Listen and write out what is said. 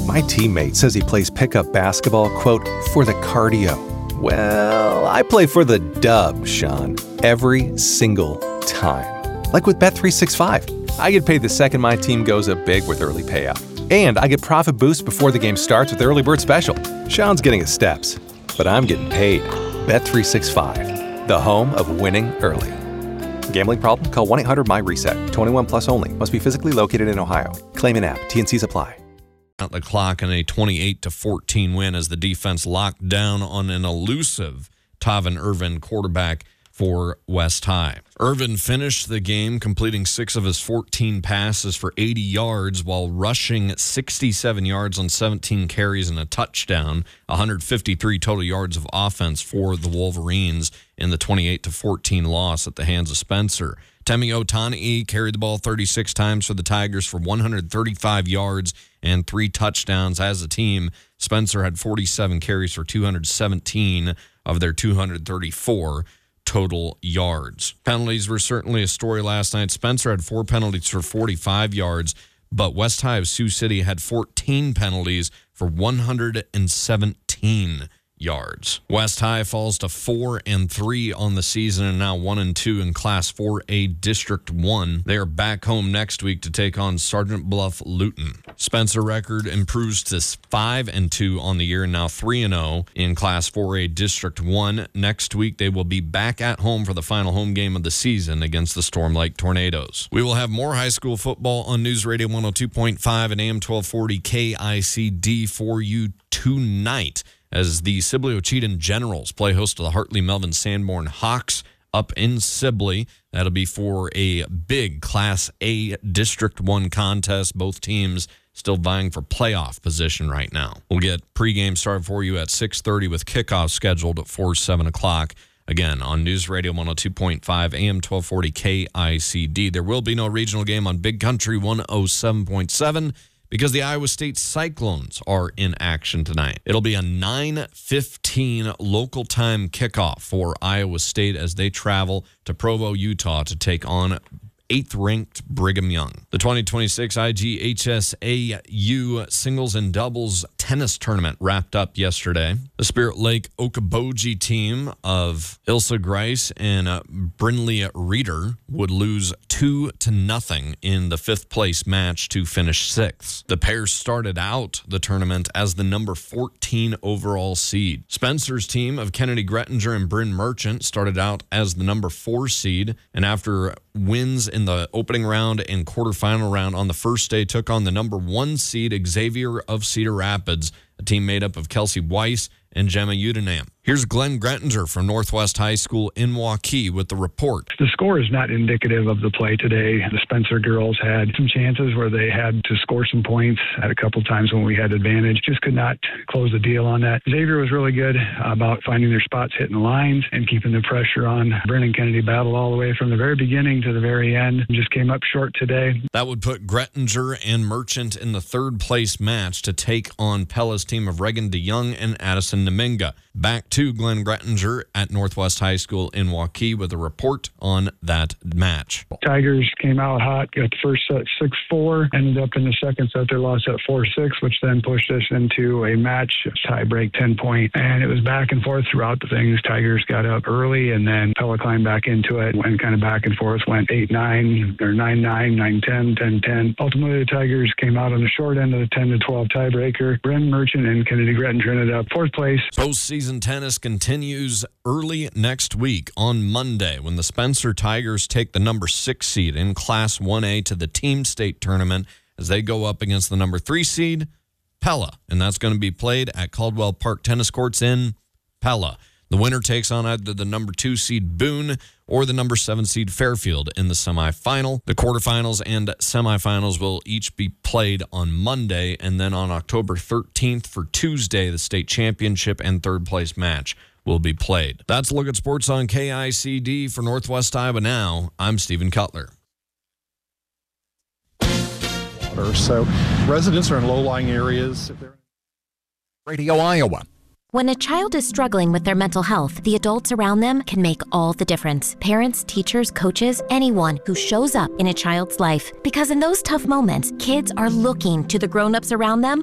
My teammate says he plays pickup basketball, quote, for the cardio. Well, I play for the dub, Sean, every single time. Like with Bet365. I get paid the second my team goes up big with early payout. And I get profit boosts before the game starts with Early Bird Special. Sean's getting his steps, but I'm getting paid. Bet365, the home of winning early. Gambling problem? Call 1-800-MY-RESET. 21 plus only. Must be physically located in Ohio. Claim in app. T&Cs apply. Out the clock in a 28-14 win as the defense locked down on an elusive Tavin Irvin quarterback for West High. Irvin finished the game completing 6 of his 14 passes for 80 yards while rushing 67 yards on 17 carries and a touchdown, 153 total yards of offense for the Wolverines in the 28-14 loss at the hands of Spencer. Temi Otani carried the ball 36 times for the Tigers for 135 yards and 3 touchdowns. As a team, Spencer had 47 carries for 217 of their 234 total yards. Penalties were certainly a story last night. Spencer had 4 penalties for 45 yards, but West High of Sioux City had 14 penalties for 117 yards. West High falls to 4-3 on the season and now 1-2 in Class 4A District 1. They are back home next week to take on Sergeant Bluff Luton. Spencer record improves to 5-2 on the year and now 3-0 in Class 4A District 1. Next week they will be back at home for the final home game of the season against the Storm Lake Tornadoes. We will have more high school football on News Radio 102.5 and AM 1240 KICD for you tonight, as the Sibley Ocheyedan Generals play host to the Hartley Melvin Sanborn Hawks up in Sibley. That'll be for a big Class A District 1 contest. Both teams still vying for playoff position right now. We'll get pregame started for you at 6:30 with kickoff scheduled for 7 o'clock. Again, on News Radio 102.5, AM 1240 KICD. There will be no regional game on Big Country 107.7. because the Iowa State Cyclones are in action tonight. It'll be a 9:15 local time kickoff for Iowa State as they travel to Provo, Utah to take on 8th-ranked Brigham Young. The 2026 IGHSAU singles and doubles tennis tournament wrapped up yesterday. The Spirit Lake Okoboji team of Ilsa Grice and Brinley Reeder would lose 2-0 in the 5th place match to finish 6th. The pair started out the tournament as the number 14 overall seed. Spencer's team of Kennedy Grettinger and Bryn Merchant started out as the number 4 seed, and after wins in the opening round and quarterfinal round on the first day, took on the number 1 seed Xavier of Cedar Rapids, a team made up of Kelsey Weiss and Gemma Udenam. Here's Glenn Grettinger from Northwest High School in Waukee with the report. The score is not indicative of the play today. The Spencer girls had some chances where they had to score some points at a couple times when we had advantage. Just could not close the deal on that. Xavier was really good about finding their spots, hitting the lines, and keeping the pressure on. Brennan Kennedy battled all the way from the very beginning to the very end. Just came up short today. That would put Grettinger and Merchant in the 3rd place match to take on Pella's team of Reagan DeYoung and Addison Neminga. Back to Glenn Grettinger at Northwest High School in Waukee with a report on that match. Tigers came out hot, got the first set 6-4, ended up in the second set they lost at 4-6, which then pushed us into a match tie break 10-point, and it was back and forth throughout the things. Tigers got up early, and then Pella climbed back into it, went kind of back and forth, went 8-9 or 9-9, 9-10, 10-10. Ultimately, the Tigers came out on the short end of the 10-12 tiebreaker. Bryn Merchant and Kennedy Grettinger ended up 4th place. Postseason tennis continues early next week on Monday when the Spencer Tigers take the number 6 seed in Class 1A to the team state tournament as they go up against the number 3 seed, Pella. And that's going to be played at Caldwell Park Tennis Courts in Pella. The winner takes on either the number 2 seed Boone or the number 7 seed Fairfield in the semifinal. The quarterfinals and semifinals will each be played on Monday, and then on October 13th for Tuesday, the state championship and 3rd place match will be played. That's a look at sports on KICD. For Northwest Iowa Now, I'm Stephen Cutler. So residents are in low-lying areas. Radio Iowa. When a child is struggling with their mental health, the adults around them can make all the difference. Parents, teachers, coaches, anyone who shows up in a child's life. Because in those tough moments, kids are looking to the grown-ups around them